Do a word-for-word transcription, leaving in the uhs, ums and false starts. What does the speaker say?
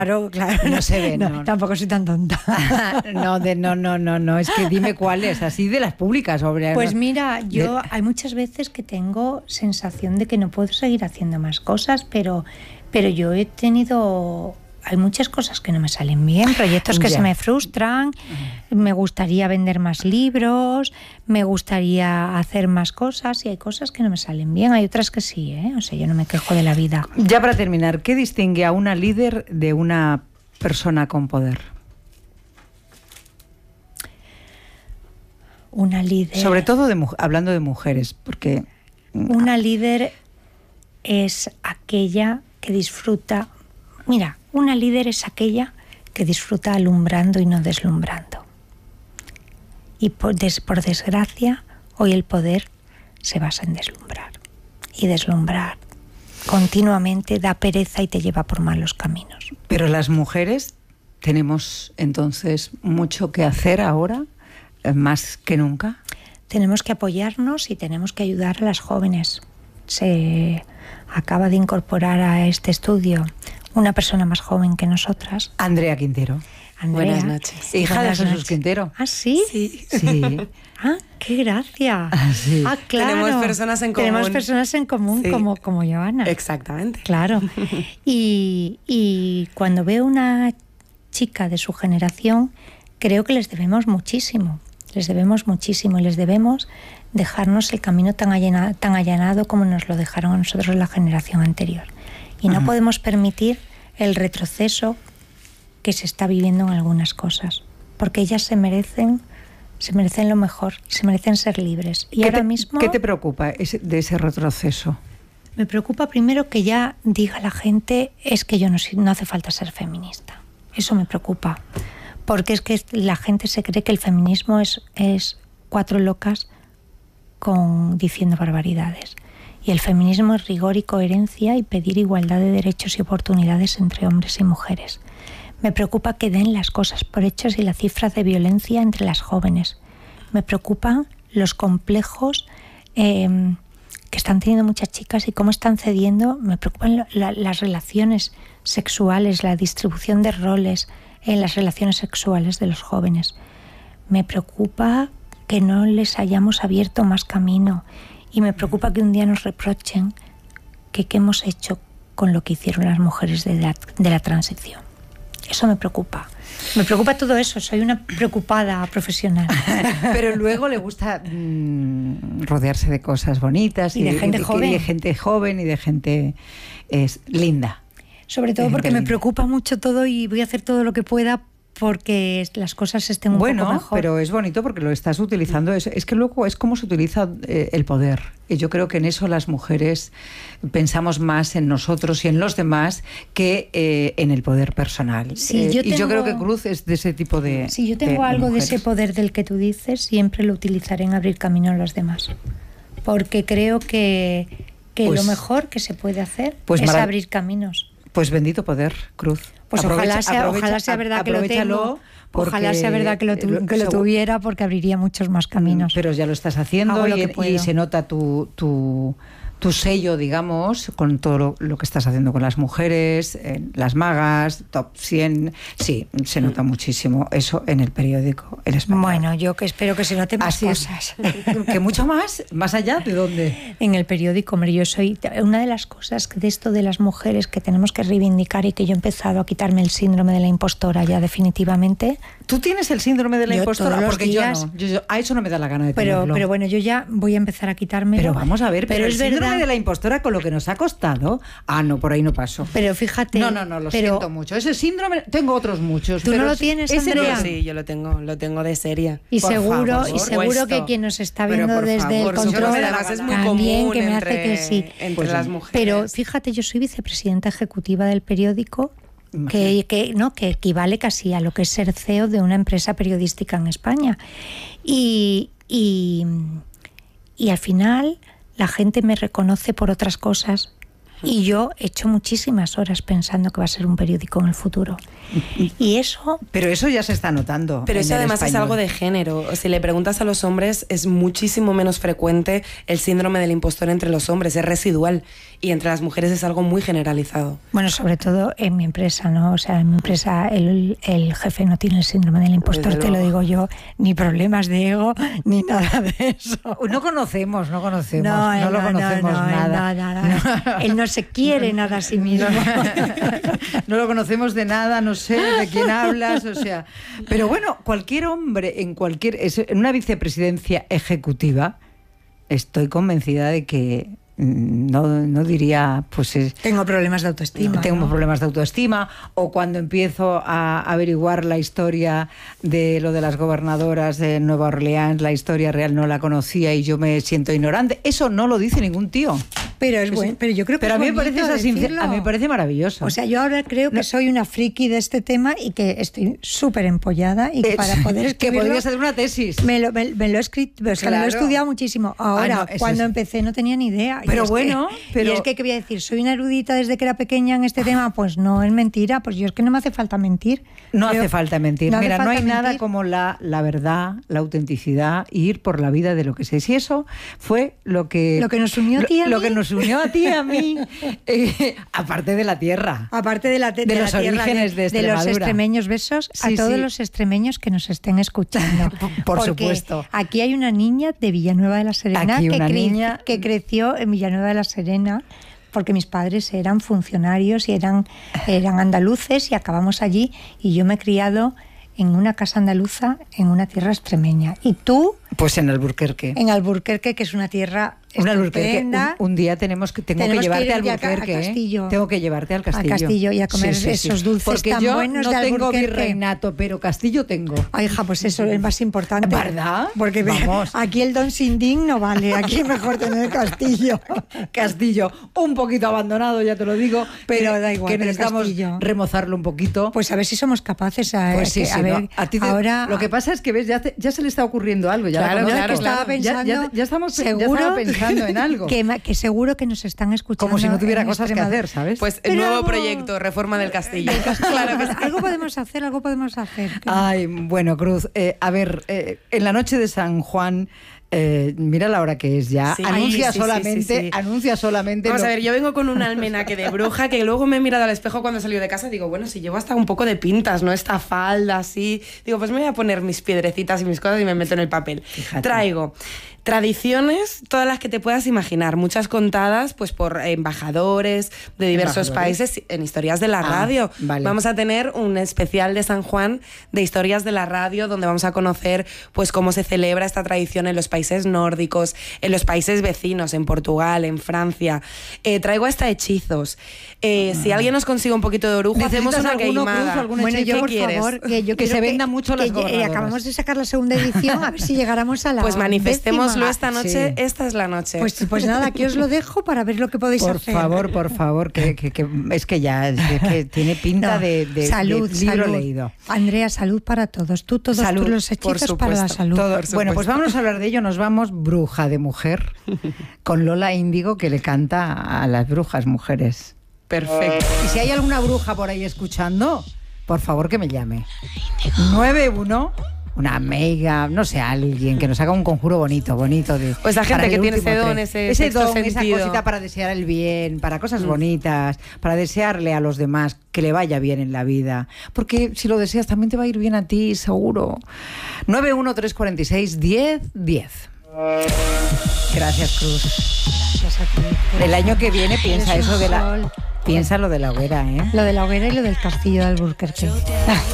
Claro, claro. No se ve, no, no. Tampoco soy tan tonta. no, de, no, no, no, no. Es que dime cuáles, así de las públicas, sobre. Pues mira, yo de... hay muchas veces que tengo sensación de que no puedo seguir haciendo más cosas, pero, pero yo he tenido... Hay muchas cosas que no me salen bien, proyectos que ya. se me frustran, uh-huh. me gustaría vender más libros, me gustaría hacer más cosas y hay cosas que no me salen bien, hay otras que sí, ¿eh? O sea, yo no me quejo de la vida. Ya para terminar, ¿qué distingue a una líder de una persona con poder? Una líder... Sobre todo de, hablando de mujeres, porque... Una líder es aquella que disfruta... Mira, una líder es aquella que disfruta alumbrando y no deslumbrando. Y por, des, por desgracia, hoy el poder se basa en deslumbrar. Y deslumbrar continuamente da pereza y te lleva por malos caminos. Pero las mujeres tenemos entonces mucho que hacer ahora, más que nunca. Tenemos que apoyarnos y tenemos que ayudar a las jóvenes. Se acaba de incorporar a este estudio una persona más joven que nosotras. Andrea Quintero. Andrea. Buenas noches. Hija Buenas de Jesús noches. Quintero. ¿Ah, sí? Sí. Sí. Ah, qué gracia. Ah, sí. Ah, claro. Tenemos personas en común. Tenemos personas en común, sí. como, como Joana. Exactamente. Claro. Y, y cuando veo una chica de su generación, creo que les debemos muchísimo. Les debemos muchísimo y les debemos dejarnos el camino tan allanado, tan allanado como nos lo dejaron a nosotros la generación anterior. Y no uh-huh. podemos permitir el retroceso que se está viviendo en algunas cosas, porque ellas se merecen, se merecen lo mejor, se merecen ser libres. Y ahora te, mismo... ¿Qué te preocupa ese, de ese retroceso? Me preocupa primero que ya diga la gente, es que yo no, no hace falta ser feminista. Eso me preocupa, porque es que la gente se cree que el feminismo es, es cuatro locas con, diciendo barbaridades. Y el feminismo es rigor y coherencia y pedir igualdad de derechos y oportunidades entre hombres y mujeres. Me preocupa que den las cosas por hechas y la cifra de violencia entre las jóvenes. Me preocupan los complejos eh, que están teniendo muchas chicas y cómo están cediendo. Me preocupan la, las relaciones sexuales, la distribución de roles en las relaciones sexuales de los jóvenes. Me preocupa que no les hayamos abierto más camino. Y me preocupa que un día nos reprochen que qué hemos hecho con lo que hicieron las mujeres de la, de la transición. Eso me preocupa. Me preocupa todo eso. Soy una preocupada profesional. Pero luego le gusta mmm, rodearse de cosas bonitas. Y, y de gente y, joven. Y de gente joven y de gente es, linda. Sobre todo porque me preocupa mucho todo y voy a hacer todo lo que pueda porque las cosas estén un bueno, poco mejor. Bueno, pero es bonito porque lo estás utilizando. Es, es que luego es como se utiliza eh, el poder. Y yo creo que en eso las mujeres pensamos más en nosotros y en los demás que eh, en el poder personal. Sí, eh, yo y tengo, yo creo que Cruz es de ese tipo de Si yo tengo de, algo de, de ese poder del que tú dices, siempre lo utilizaré en abrir camino a los demás. Porque creo que, que pues, lo mejor que se puede hacer pues es abrir caminos. Pues bendito poder, Cruz. Pues aprovecha, ojalá, sea, aprovecha, ojalá sea verdad que lo tengo. Ojalá sea verdad que lo, tu, que lo tuviera, porque abriría muchos más caminos. Pero ya lo estás haciendo y, y se nota tu, tu, tu sello, digamos, con todo lo, lo que estás haciendo con las mujeres, en las magas, top cien. Sí, se nota muchísimo eso en el periódico El Español. Bueno, yo que espero que se note más Así cosas. Es. ¿Que mucho más? ¿Más allá? ¿De dónde? En el periódico, hombre, yo soy... Una de las cosas de esto de las mujeres que tenemos que reivindicar y que yo he empezado a quitarme el síndrome de la impostora ya definitivamente... ¿Tú tienes el síndrome de la yo impostora? Todos los Porque días, yo no. Yo, yo, a eso no me da la gana de pero, tenerlo. Pero bueno, yo ya voy a empezar a quitarme. Pero vamos a ver, pero, pero el es síndrome verdad... de la impostora con lo que nos ha costado... Ah, no, por ahí no paso. Pero fíjate... No, no, no, lo pero... siento mucho. Ese síndrome... Tengo otros muchos. ¿Tú pero no lo tienes, ese Andrea? No, sí, yo lo tengo, lo tengo de serie. Y por seguro, favor, y seguro que quien nos está viendo desde favor, el control es muy también común que me entre, hace que sí. Entre pues, las mujeres. Pero fíjate, yo soy vicepresidenta ejecutiva del periódico... Que, que, no, que equivale casi a lo que es ser C E O de una empresa periodística en España. Y, y, y al final la gente me reconoce por otras cosas Y yo he hecho muchísimas horas pensando que va a ser un periódico en el futuro. Y eso... Pero eso ya se está notando. Pero eso además español. Es algo de género. Si le preguntas a los hombres, es muchísimo menos frecuente el síndrome del impostor entre los hombres, es residual. Y entre las mujeres es algo muy generalizado. Bueno, sobre todo en mi empresa, ¿no? O sea, en mi empresa el, el jefe no tiene el síndrome del impostor, te lo digo yo, ni problemas de ego, ni nada de eso. No conocemos, no conocemos, no, no, no lo no, conocemos no, nada. No, nada. No. Él no se quiere nada a sí mismo. No lo conocemos de nada, no sé de quién hablas, o sea. Pero bueno, cualquier hombre en cualquier, en una vicepresidencia ejecutiva, estoy convencida de que No, no diría, pues... Es, tengo problemas de autoestima. Tengo ¿no? problemas de autoestima, o cuando empiezo a averiguar la historia de lo de las gobernadoras de Nueva Orleans, la historia real no la conocía y yo me siento ignorante. Eso no lo dice ningún tío. Pero es bueno, pero yo creo que pero es a mí me parece decirlo. A mí me parece maravilloso. O sea, yo ahora creo que no. soy una friki de este tema y que estoy súper empollada y que para poder escribirlo... Que podrías hacer una tesis. Me lo, me, me lo he escrito, o sea, claro. me lo he estudiado muchísimo. Ahora, ah, no, cuando es... empecé no tenía ni idea. Pero bueno... Que, pero... Y es que, ¿qué voy a decir? ¿Soy una erudita desde que era pequeña en este tema? Pues no, es mentira. Pues yo es que no me hace falta mentir. No Creo, hace falta mentir. No Mira, no hay mentir. nada como la, la verdad, la autenticidad, ir por la vida de lo que sé. Si eso fue lo que... Lo que nos unió a ti y a mí. Lo que nos unió a ti y a mí, eh, aparte de la tierra. Aparte de la, te, de de los la tierra, orígenes de, de, de los extremeños. Besos sí, a todos sí. los extremeños que nos estén escuchando. Por Porque supuesto. Aquí hay una niña de Villanueva de la Serena aquí que, una cre niña... que creció en Villanueva de la Serena, porque mis padres eran funcionarios y eran, eran andaluces y acabamos allí, y yo me he criado en una casa andaluza en una tierra extremeña. ¿Y tú? Pues en Alburquerque. En Alburquerque, que es una tierra una Alburquerque. Un, un día tenemos que tengo tenemos que llevarte que a Alburquerque. A, a Castillo. ¿eh? Tengo que llevarte al Castillo. A Castillo y a comer sí, sí, esos sí. dulces Porque tan yo buenos no de tengo Alburquerque. virreinato, pero Castillo tengo. Ay, hija, pues eso es más importante. ¿Verdad? Porque vamos. Aquí el Don Sindín no vale, aquí es mejor tener Castillo. Castillo, un poquito abandonado, ya te lo digo, pero da igual. Que necesitamos Castillo. remozarlo un poquito. Pues a ver si somos capaces. A, pues sí, que, sí, a no. ver, a ti te, ahora lo que pasa es que ves, ya, te, ya se le está ocurriendo algo. Ya claro, la claro, que estaba claro. pensando. Ya, ya, ya estamos seguro ya estaba pensando en algo. Que, que seguro que nos están escuchando. Como si no tuviera cosas que hacer, ¿sabes? Pues el nuevo algo... proyecto, Reforma del Castillo. Claro que sí. Algo podemos hacer, algo podemos hacer. Ay, bueno, Cruz, eh, a ver, eh, en la noche de San Juan, eh, mira la hora que es ya. Sí, anuncia sí, solamente, sí, sí, sí. anuncia solamente. Vamos lo... a ver, yo vengo con un almenaque de bruja que luego me he mirado al espejo cuando he salido de casa y digo, bueno, si llevo hasta un poco de pintas, ¿no? Esta falda así. Digo, pues me voy a poner mis piedrecitas y mis cosas y me meto en el papel. Fíjate. Traigo tradiciones, todas las que te puedas imaginar, muchas contadas pues por embajadores de diversos ¿Embajadores? países en Historias de la ah, Radio. Vale. Vamos a tener un especial de San Juan de Historias de la Radio donde vamos a conocer pues cómo se celebra esta tradición en los países nórdicos, en los países vecinos, en Portugal, en Francia. Eh, traigo hasta hechizos. Eh, ah. Si alguien nos consigue un poquito de orujo, hacemos una queimada. Bueno, yo por quieres? favor, que, yo que se venda mucho las gobernadoras. Acabamos de sacar la segunda edición, a ver si llegáramos a la Pues manifestemos décima. esta noche, sí. Esta es la noche. Pues, pues nada, aquí os lo dejo para ver lo que podéis por hacer. Por favor, por favor, que, que, que es que ya es que tiene pinta no, de, de, salud, de libro salud. leído. Andrea, salud para todos. Tú todos salud, tú los hechizos para la salud. Todo, bueno, pues vamos a hablar de ello. Nos vamos bruja de mujer con Lola Índigo, que le canta a las brujas mujeres. Perfecto. Y si hay alguna bruja por ahí escuchando, por favor que me llame. nueve uno una amiga, no sé, alguien que nos haga un conjuro bonito, bonito. De, o esa gente que tiene ese don, ese, ese don, sentido. Esa cosita para desear el bien, para cosas mm. bonitas, para desearle a los demás que le vaya bien en la vida. Porque si lo deseas también te va a ir bien a ti, seguro. nueve uno tres cuatro seis, diez diez. Gracias, Cruz. Gracias a ti. El año que viene piensa eso de la... Piensa lo de la hoguera, ¿eh? Lo de la hoguera y lo del castillo de Alburquerque.